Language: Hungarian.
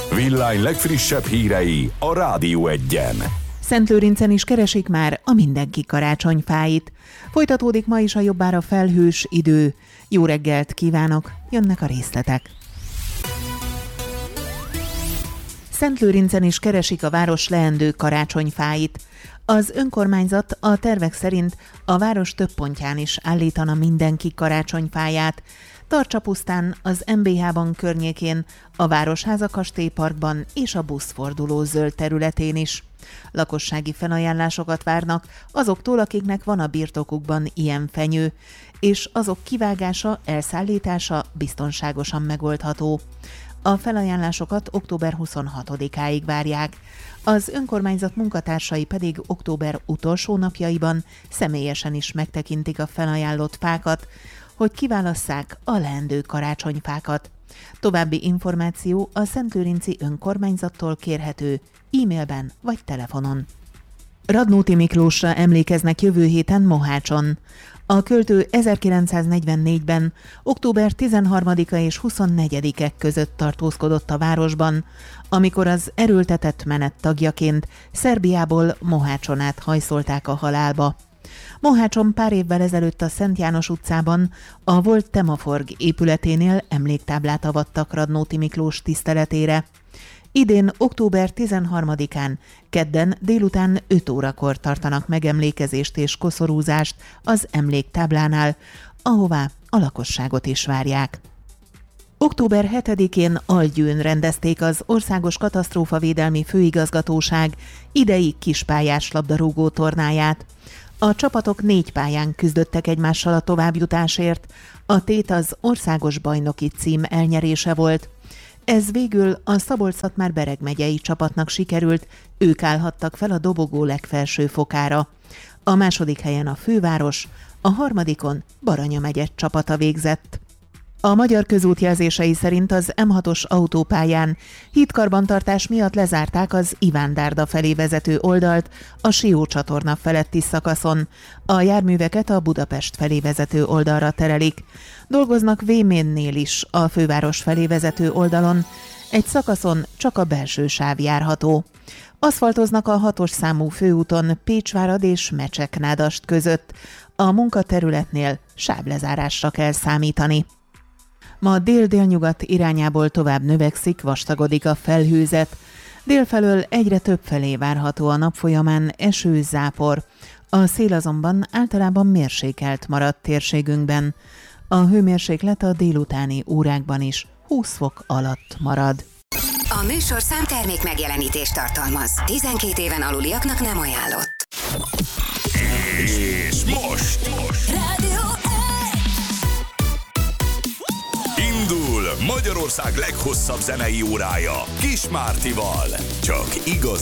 Villány legfrissebb hírei a Rádió Egyen. Szentlőrincen is keresik már a mindenki karácsonyfáit. Folytatódik ma is a jobbára felhős idő. Jó reggelt kívánok, jönnek a részletek. Szentlőrincen is keresik a város leendő karácsonyfáit. Az önkormányzat a tervek szerint a város több pontján is állítana mindenki karácsonyfáját. Tartsapusztán, az MBH-ban környékén, a Városháza kastélyparkban és a buszforduló zöld területén is. Lakossági felajánlásokat várnak azoktól, akiknek van a birtokukban ilyen fenyő, és azok kivágása, elszállítása biztonságosan megoldható. A felajánlásokat október 26-áig várják. Az önkormányzat munkatársai pedig október utolsó napjaiban személyesen is megtekintik a felajánlott fákat, hogy kiválasszák a leendő karácsonyfákat. További információ a Szentlőrinci önkormányzattól kérhető e-mailben vagy telefonon. Radnóti Miklósra emlékeznek jövő héten Mohácson. A költő 1944-ben október 13-a és 24-e között tartózkodott a városban, amikor az erőltetett menet tagjaként Szerbiából Mohácson át hajszolták a halálba. Mohácson pár évvel ezelőtt a Szent János utcában a volt Temaforg épületénél emléktáblát avattak Radnóti Miklós tiszteletére. Idén október 13-án, kedden délután 5 órakor tartanak megemlékezést és koszorúzást az emléktáblánál, ahová a lakosságot is várják. Október 7-én Algyőn rendezték az Országos Katasztrófavédelmi Főigazgatóság idei kispályás labdarúgó tornáját. A csapatok 4 pályán küzdöttek egymással a továbbjutásért, a tét az országos bajnoki cím elnyerése volt. Ez végül a Szabolcs-Szatmár-Bereg megyei csapatnak sikerült, ők állhattak fel a dobogó legfelső fokára. A második helyen a főváros, a harmadikon Baranya megye csapata végzett. A Magyar Közút jelzései szerint az M6-os autópályán hídkarbantartás miatt lezárták az Iván Dárda felé vezető oldalt a Sió csatorna feletti szakaszon. A járműveket a Budapest felé vezető oldalra terelik. Dolgoznak Véménnél is a főváros felé vezető oldalon. Egy szakaszon csak a belső sáv járható. Aszfaltoznak a 6-os számú főúton Pécsvárad és Mecseknádast között. A munkaterületnél sávlezárásra kell számítani. Ma dél-délnyugat irányából tovább növekszik, vastagodik a felhőzet. Délfelől egyre több felé várható a nap folyamán eső, zápor. A szél azonban általában mérsékelt maradt térségünkben. A hőmérséklet a délutáni órákban is 20 fok alatt marad. A műsorszám termék megjelenítést tartalmaz. 12 éven aluliaknak nem ajánlott. És most! Indul Magyarország leghosszabb zenei órája Kis Mártival. Csak igazi